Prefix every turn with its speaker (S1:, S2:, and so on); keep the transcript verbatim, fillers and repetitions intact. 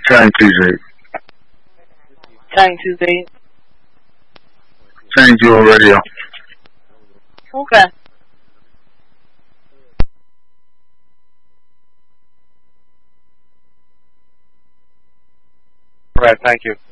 S1: Chatting Tuesday.
S2: Chatting Tuesday.
S1: Chatting Duo Radio.
S2: Okay.
S3: All right, thank you.